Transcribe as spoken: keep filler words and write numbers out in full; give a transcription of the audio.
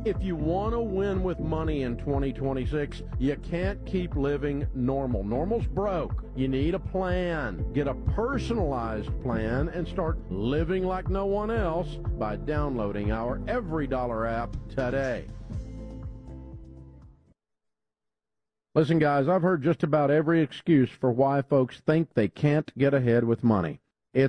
If you want to win with money in twenty twenty-six, you can't keep living normal. Normal's broke. You need a plan. Get a personalized plan and start living like no one else by downloading our Every Dollar app today. Listen, guys, I've heard just about every excuse for why folks think they can't get ahead with money.